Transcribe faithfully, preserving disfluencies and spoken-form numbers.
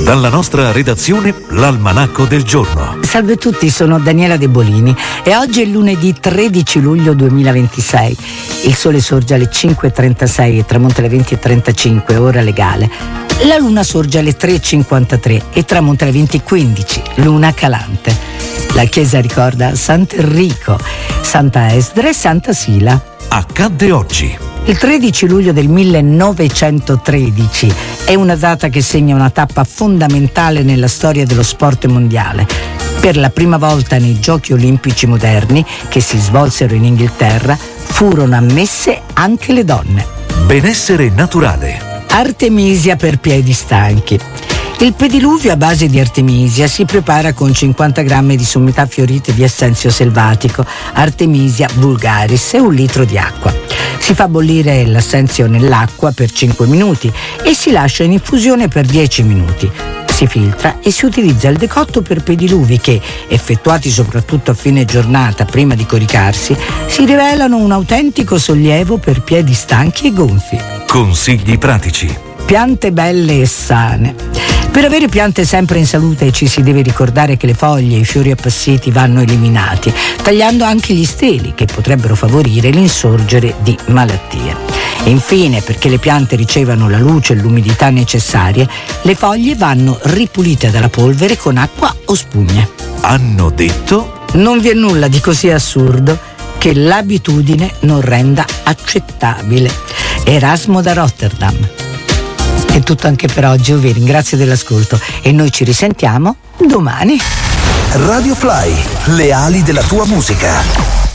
Dalla nostra redazione, l'Almanacco del giorno. Salve a tutti, sono Daniela De Bolini e oggi è lunedì tredici luglio duemilaventisei. Il sole sorge alle cinque e trentasei e tramonta alle venti e trentacinque, ora legale. La luna sorge alle tre e cinquantatré e tramonta alle venti e quindici, luna calante. La chiesa ricorda Sant'Enrico, Santa Esdra e Santa Sila. Accadde oggi. Il tredici luglio del millenovecentotredici è una data che segna una tappa fondamentale nella storia dello sport mondiale. Per la prima volta nei Giochi Olimpici moderni, che si svolsero in Inghilterra, furono ammesse anche le donne. Benessere naturale. Artemisia per piedi stanchi. Il pediluvio a base di artemisia si prepara con cinquanta grammi di sommità fiorite di essenzio selvatico, Artemisia vulgaris e un litro di acqua. Si fa bollire l'assenzio nell'acqua per cinque minuti e si lascia in infusione per dieci minuti. Si filtra e si utilizza il decotto per pediluvi che, effettuati soprattutto a fine giornata prima di coricarsi, si rivelano un autentico sollievo per piedi stanchi e gonfi. Consigli pratici. Piante belle e sane. Per avere piante sempre in salute ci si deve ricordare che le foglie e i fiori appassiti vanno eliminati, tagliando anche gli steli che potrebbero favorire l'insorgere di malattie. Infine, perché le piante ricevano la luce e l'umidità necessarie, le foglie vanno ripulite dalla polvere con acqua o spugne. Hanno detto? Non vi è nulla di così assurdo che l'abitudine non renda accettabile. Erasmo da Rotterdam. È tutto anche per oggi, io vi ringrazio dell'ascolto e noi ci risentiamo domani. Radio Fly, le ali della tua musica.